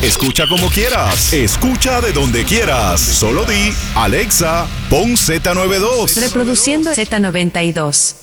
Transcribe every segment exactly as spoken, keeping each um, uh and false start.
Escucha como quieras. Escucha de donde quieras. Solo di, Alexa, pon zeta noventa y dos. Reproduciendo zeta noventa y dos.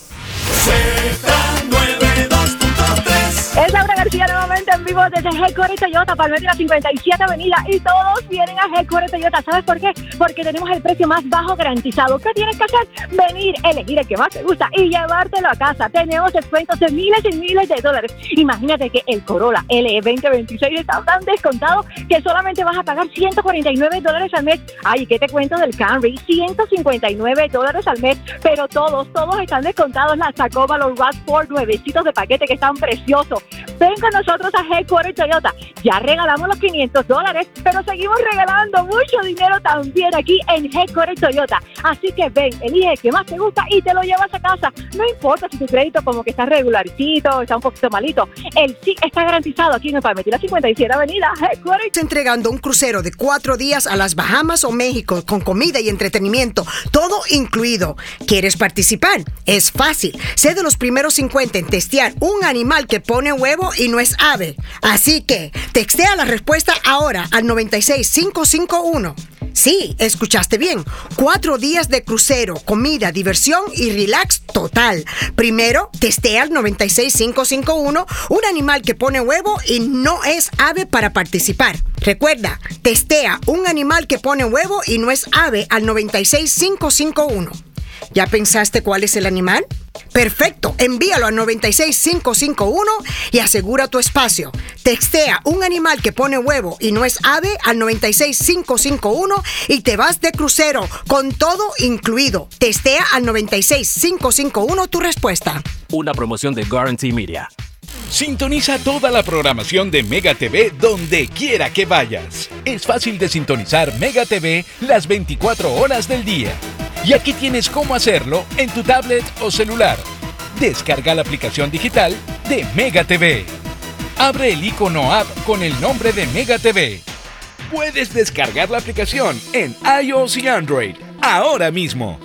zeta noventa y dos punto tres. Es Laura García nuevamente en vivo desde Headquarters Toyota, Palmetto cincuenta y siete Avenida, y todos vienen a Headquarters Toyota. ¿Sabes por qué? Porque tenemos el precio más bajo garantizado. ¿Qué tienes que hacer? Venir, elegir el que más te gusta y llevártelo a casa. Tenemos descuentos de miles y miles de dólares. Imagínate que el Corolla L E veinte veintiséis está tan descontado que solamente vas a pagar ciento cuarenta y nueve dólares al mes. Ay, ¿qué te cuento del Camry? ciento cincuenta y nueve dólares al mes, pero todos, todos están descontados. La Tacoma, los RAV cuatro nuevecitos de paquete que están preciosos. Ven con nosotros a Headquarters Toyota. Ya regalamos los quinientos dólares, pero seguimos regalando mucho dinero también aquí en Headquarters Toyota. Así que ven, elige el que más te gusta y te lo llevas a casa. No importa si tu crédito como que está regularcito, está un poquito malito. El sí está garantizado aquí en el Palmetto cincuenta y siete Avenida, Headquarters. Entregando un crucero de cuatro días a las Bahamas o México con comida y entretenimiento, todo incluido. ¿Quieres participar? Es fácil. Sé de los primeros cincuenta en testear un animal que pone huevo y no es ave. Así que textea la respuesta ahora al noventa y seis cinco cinco uno. Sí, escuchaste bien. Cuatro días de crucero, comida, diversión y relax total. Primero, testea al noventa y seis cinco cinco uno un animal que pone huevo y no es ave para participar. Recuerda, testea un animal que pone huevo y no es ave al noventa y seis cinco cinco uno. ¿Ya pensaste cuál es el animal? Perfecto, envíalo a noventa y seis cinco cinco uno y asegura tu espacio. Textea un animal que pone huevo y no es ave al noventa y seis cinco cinco uno y te vas de crucero con todo incluido. Textea al noventa y seis cinco cinco uno tu respuesta. Una promoción de Guarantee Media. Sintoniza toda la programación de Mega T V donde quiera que vayas. Es fácil de sintonizar Mega T V las veinticuatro horas del día. Y aquí tienes cómo hacerlo en tu tablet o celular. Descarga la aplicación digital de Mega T V. Abre el icono app con el nombre de Mega T V. Puedes descargar la aplicación en iOS y Android ahora mismo.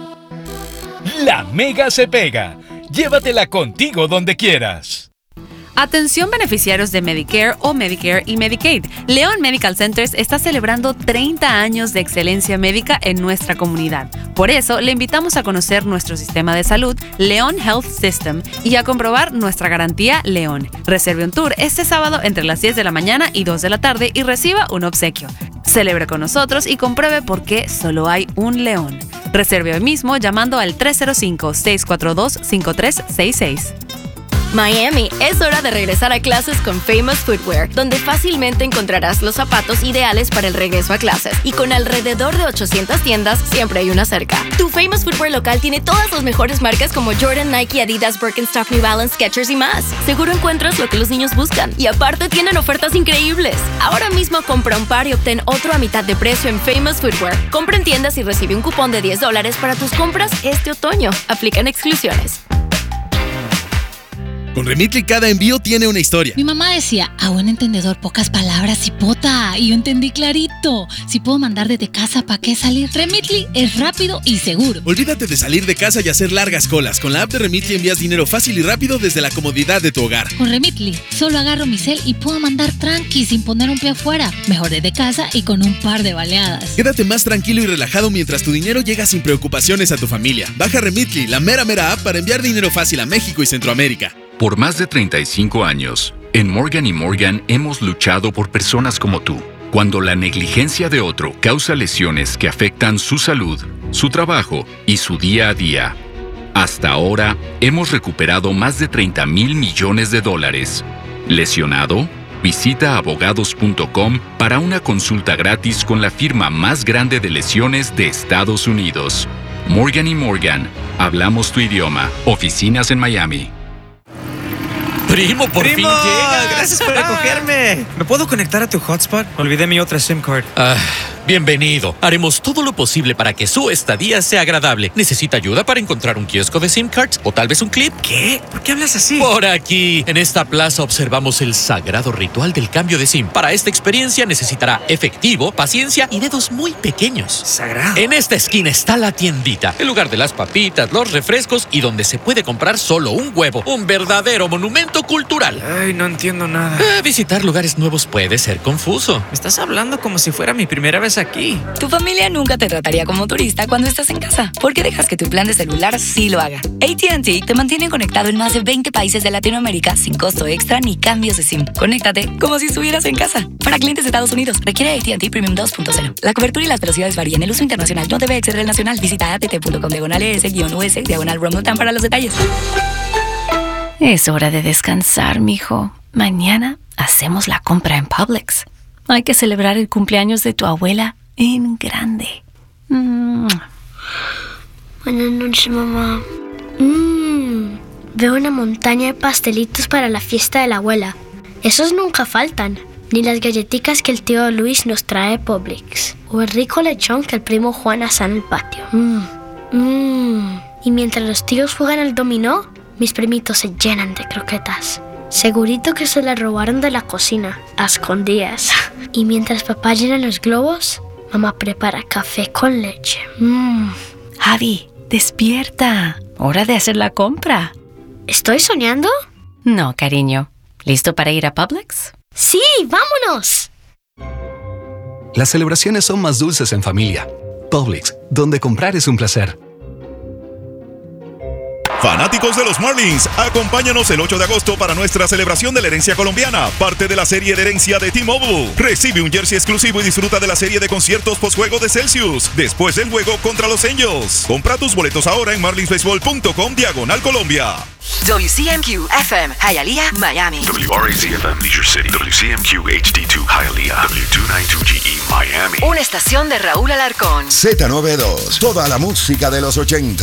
La Mega se pega. Llévatela contigo donde quieras. Atención beneficiarios de Medicare o Medicare y Medicaid. León Medical Centers está celebrando treinta años de excelencia médica en nuestra comunidad. Por eso, le invitamos a conocer nuestro sistema de salud, León Health System, y a comprobar nuestra garantía León. Reserve un tour este sábado entre las diez de la mañana y dos de la tarde y reciba un obsequio. Celebre con nosotros y compruebe por qué solo hay un León. Reserve hoy mismo llamando al tres cero cinco, seis cuatro dos, cinco tres seis seis. Miami, es hora de regresar a clases con Famous Footwear, donde fácilmente encontrarás los zapatos ideales para el regreso a clases. Y con alrededor de ochocientas tiendas, siempre hay una cerca. Tu Famous Footwear local tiene todas las mejores marcas como Jordan, Nike, Adidas, Birkenstock, New Balance, Skechers y más. Seguro encuentras lo que los niños buscan. Y aparte tienen ofertas increíbles. Ahora mismo compra un par y obtén otro a mitad de precio en Famous Footwear. Compra en tiendas y recibe un cupón de diez dólares para tus compras este otoño. Aplican exclusiones. Con Remitly cada envío tiene una historia. Mi mamá decía, a buen entendedor pocas palabras, hipota. Y yo entendí clarito. Si puedo mandar desde casa, ¿para qué salir? Remitly es rápido y seguro. Olvídate de salir de casa y hacer largas colas. Con la app de Remitly envías dinero fácil y rápido desde la comodidad de tu hogar. Con Remitly solo agarro mi cel y puedo mandar tranqui sin poner un pie afuera. Mejor desde casa y con un par de baleadas. Quédate más tranquilo y relajado mientras tu dinero llega sin preocupaciones a tu familia. Baja Remitly, la mera mera app para enviar dinero fácil a México y Centroamérica. Por más de treinta y cinco años, en Morgan y Morgan hemos luchado por personas como tú. Cuando la negligencia de otro causa lesiones que afectan su salud, su trabajo y su día a día. Hasta ahora, hemos recuperado más de treinta mil millones de dólares. ¿Lesionado? Visita abogados punto com para una consulta gratis con la firma más grande de lesiones de Estados Unidos. Morgan y Morgan. Hablamos tu idioma. Oficinas en Miami. Primo, por Primo, fin llegas. Gracias por recogerme. ¿Me puedo conectar a tu hotspot? Olvidé mi otra SIM card. Ah, bienvenido. Haremos todo lo posible para que su estadía sea agradable. ¿Necesita ayuda para encontrar un kiosco de SIM cards? ¿O tal vez un clip? ¿Qué? ¿Por qué hablas así? Por aquí, en esta plaza observamos el sagrado ritual del cambio de SIM. Para esta experiencia necesitará efectivo, paciencia y dedos muy pequeños. ¿Sagrado? En esta esquina está la tiendita, el lugar de las papitas, los refrescos y donde se puede comprar solo un huevo. Un verdadero monumento evento cultural. Ay, no entiendo nada. Eh, visitar lugares nuevos puede ser confuso. Me estás hablando como si fuera mi primera vez aquí. Tu familia nunca te trataría como turista cuando estás en casa. ¿Por qué dejas que tu plan de celular sí lo haga? A T and T te mantiene conectado en más de veinte países de Latinoamérica sin costo extra ni cambios de SIM. Conéctate como si estuvieras en casa. Para clientes de Estados Unidos, requiere A T and T Premium dos punto cero. La cobertura y las velocidades varían. El uso internacional no debe exceder el nacional. Visita a t t punto com diagonal e s guion u s diagonal roam latam para los detalles. Es hora de descansar, mijo. Mañana hacemos la compra en Publix. Hay que celebrar el cumpleaños de tu abuela en grande. Mm. Buenas noches, mamá. Mmm, veo una montaña de pastelitos para la fiesta de la abuela. Esos nunca faltan. Ni las galletitas que el tío Luis nos trae de Publix. O el rico lechón que el primo Juan asa en el patio. Mmm, mmm. Y mientras los tíos juegan al dominó, mis primitos se llenan de croquetas. Segurito que se las robaron de la cocina, a escondidas. Y mientras papá llena los globos, mamá prepara café con leche. Mmm. Javi, despierta. Hora de hacer la compra. ¿Estoy soñando? No, cariño. ¿Listo para ir a Publix? ¡Sí, vámonos! Las celebraciones son más dulces en familia. Publix, donde comprar es un placer. Fanáticos de los Marlins, acompáñanos el ocho de agosto para nuestra celebración de la herencia colombiana, parte de la serie de herencia de T-Mobile. Recibe un jersey exclusivo y disfruta de la serie de conciertos postjuego de Celsius, después del juego contra los Angels. Compra tus boletos ahora en marlins baseball punto com diagonal Colombia. W C M Q F M, Hialeah, Miami. W R A C F M, Leisure City. W C M Q H D dos, Hialeah. W doscientos noventa y dos G E, Miami. Una estación de Raúl Alarcón. Z noventa y dos, toda la música de los ochenta.